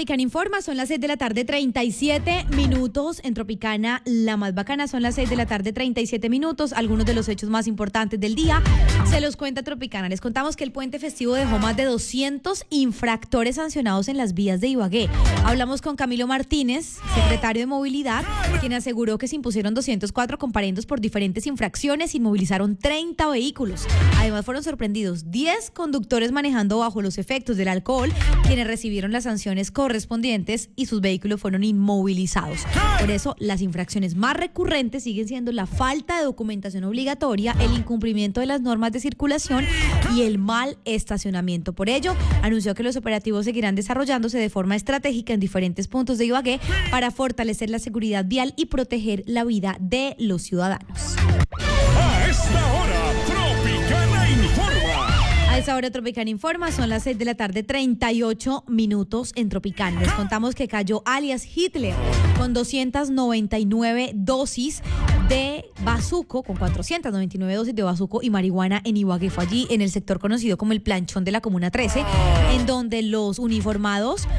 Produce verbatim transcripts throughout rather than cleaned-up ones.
Tropicana Informa, son las seis de la tarde, treinta y siete minutos. En Tropicana, la más bacana, son las seis de la tarde, treinta y siete minutos. Algunos de los hechos más importantes del día se los cuenta Tropicana. Les contamos que el puente festivo dejó más de doscientos infractores sancionados en las vías de Ibagué. Hablamos con Camilo Martínez, secretario de Movilidad, quien aseguró que se impusieron doscientos cuatro comparendos por diferentes infracciones y movilizaron treinta vehículos. Además, fueron sorprendidos diez conductores manejando bajo los efectos del alcohol, quienes recibieron las sanciones correspondientes y sus vehículos fueron inmovilizados. Por eso, las infracciones más recurrentes siguen siendo la falta de documentación obligatoria, el incumplimiento de las normas de circulación y el mal estacionamiento. Por ello, anunció que los operativos seguirán desarrollándose de forma estratégica en diferentes puntos de Ibagué para fortalecer la seguridad vial y proteger la vida de los ciudadanos. A esta hora, Tropicana Informa. A esta hora Tropicana Informa, son las seis de la tarde, treinta y ocho minutos en Tropicana. Les contamos que cayó alias Hitler con doscientas noventa y nueve dosis de bazuco, con cuatrocientas noventa y nueve dosis de bazuco y marihuana en Ibagué. Fue allí en el sector conocido como el Planchón de la Comuna trece, en donde los uniformados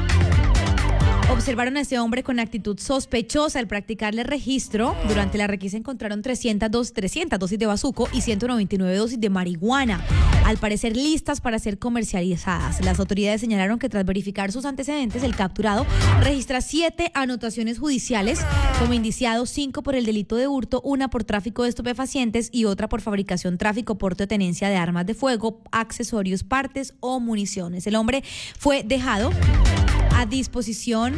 observaron a este hombre con actitud sospechosa. Al practicarle registro, durante la requisa encontraron trescientas dosis de bazuco y ciento noventa y nueve dosis de marihuana, al parecer listas para ser comercializadas. Las autoridades señalaron que tras verificar sus antecedentes, el capturado registra siete anotaciones judiciales como indiciado, cinco por el delito de hurto, una por tráfico de estupefacientes y otra por fabricación, tráfico, porte o tenencia de armas de fuego, accesorios, partes o municiones. El hombre fue dejado a disposición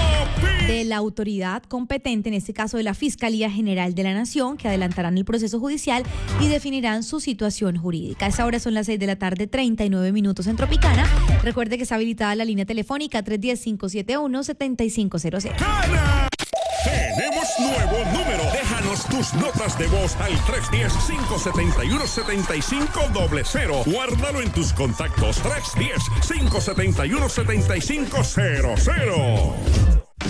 de la autoridad competente, en este caso de la Fiscalía General de la Nación, que adelantarán el proceso judicial y definirán su situación jurídica. A esta hora son las seis de la tarde, treinta y nueve minutos en Tropicana. Recuerde que está habilitada la línea telefónica tres uno cero, cinco siete uno, siete cinco cero cero. Tenemos nuevo número. Déjanos tus notas de voz al tres uno cero, cinco siete uno, siete cinco cero cero. Guárdalo en tus contactos. tres uno cero, cinco siete uno, siete cinco cero cero.